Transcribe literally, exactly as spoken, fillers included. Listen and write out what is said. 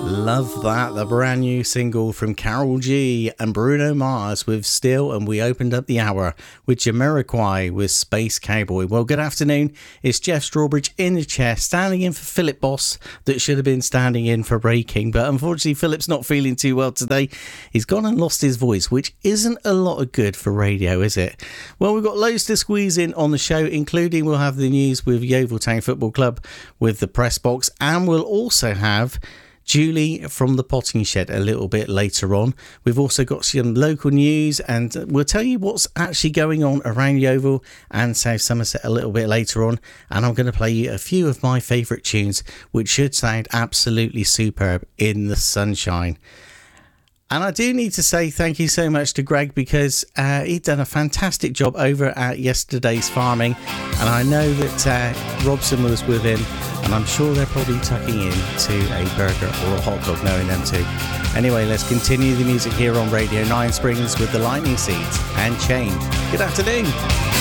Love that, the brand new single from Karol G and Bruno Mars with Still, and we opened up the hour with Jamiroquai with Space Cowboy. Well, good afternoon, it's Jeff Strawbridge in the chair, standing in for Philip Boss, that should have been standing in for Ray King, but unfortunately Philip's not feeling too well today. He's gone and lost his voice, which isn't a lot of good for radio, is it? Well, we've got loads to squeeze in on the show, including we'll have the news with Yeovil Town Football Club with the press box, and we'll also have Julie from the Potting Shed a little bit later on. We've also got some local news, and we'll tell you what's actually going on around Yeovil and South Somerset a little bit later on. And I'm going to play you a few of my favourite tunes, which should sound absolutely superb in the sunshine. And I do need to say thank you so much to Greg, because uh, he'd done a fantastic job over at Yesterday's Farming, and I know that uh, Robson was with him, and I'm sure they're probably tucking in to a burger or a hot dog, knowing them too. Anyway, let's continue the music here on Radio Nine Springs with the Lightning Seeds and Change. Good afternoon.